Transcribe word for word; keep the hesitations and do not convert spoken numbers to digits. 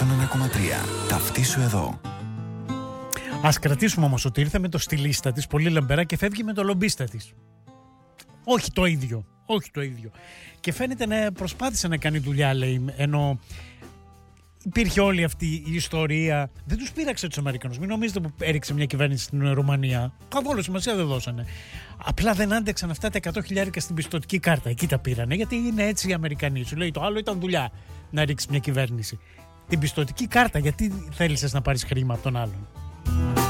εκατόν ένα κόμμα τρία. Ταυτίσου εδώ. Ας κρατήσουμε όμως ότι ήρθε με το στυλίστα της, πολύ λαμπερά, και φεύγει με το λομπίστα της. Όχι το ίδιο. Όχι το ίδιο. Και φαίνεται να προσπάθησε να κάνει δουλειά, λέει, ενώ υπήρχε όλη αυτή η ιστορία. Δεν τους πείραξε τους Αμερικανούς. Μην νομίζετε που έριξε μια κυβέρνηση στην Ρουμανία. Καθόλου σημασία δεν δώσανε. Απλά δεν άντεξαν αυτά τα εκατό χιλιάρικα στην πιστωτική κάρτα. Εκεί τα πήρανε. Γιατί είναι έτσι οι Αμερικανοί. Σου λέει το άλλο ήταν δουλειά να ρίξει μια κυβέρνηση. Την πιστωτική κάρτα, γιατί θέλησες να πάρεις χρήμα από τον άλλον?